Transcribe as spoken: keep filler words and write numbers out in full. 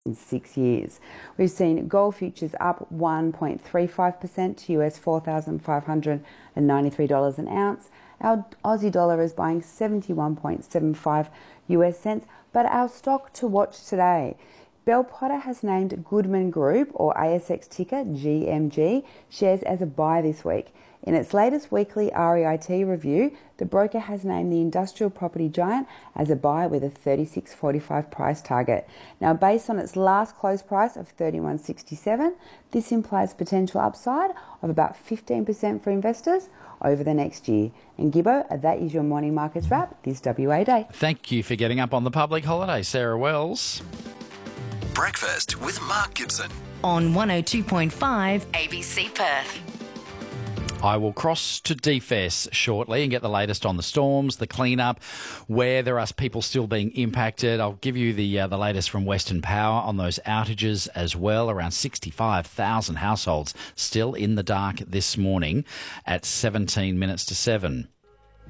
in six years. We've seen gold futures up one point three five percent to U S four thousand five hundred ninety-three dollars an ounce. Our Aussie dollar is buying seventy-one point seven five U S cents. But our stock to watch today. Bell Potter has named Goodman Group, or A S X ticker G M G, shares as a buy this week. In its latest weekly R E I T review, the broker has named the industrial property giant as a buy with a thirty-six forty-five price target. Now, based on its last close price of thirty-one sixty-seven, this implies potential upside of about fifteen percent for investors over the next year. And Gibbo, that is your morning markets wrap this W A day. Thank you for getting up on the public holiday, Sarah Wells. Breakfast with Mark Gibson on one oh two point five A B C Perth. I will cross to D F E S shortly and get the latest on the storms, the cleanup, where there are people still being impacted. I'll give you the uh, the latest from Western Power on those outages as well. Around sixty-five thousand households still in the dark this morning at seventeen minutes to seven.